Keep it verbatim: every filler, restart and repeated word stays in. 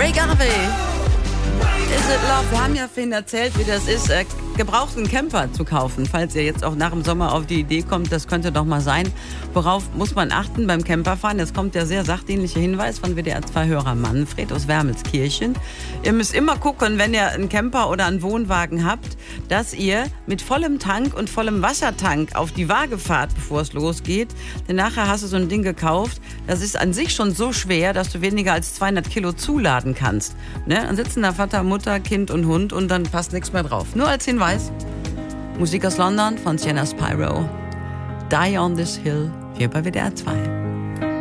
Ray Garvey. Is it love? Wir haben ja vorhin erzählt, wie das ist, äh, gebrauchten Camper zu kaufen. Falls ihr jetzt auch nach dem Sommer auf die Idee kommt, das könnte doch mal sein. Worauf muss man achten beim Camperfahren? Jetzt kommt der sehr sachdienliche Hinweis von W D R zwei Hörer Manfred aus Wermelskirchen. Ihr müsst immer gucken, wenn ihr einen Camper oder einen Wohnwagen habt, dass ihr mit vollem Tank und vollem Wassertank auf die Waage fahrt, bevor es losgeht. Denn nachher hast du so ein Ding gekauft, das ist an sich schon so schwer, dass du weniger als zweihundert Kilo zuladen kannst. Ne? Dann sitzen da Vater, Mutter, Kind und Hund und dann passt nichts mehr drauf. Nur als Hinweis. Musik aus London von Sienna Spyro. Die on this hill, hier bei W D R zwei.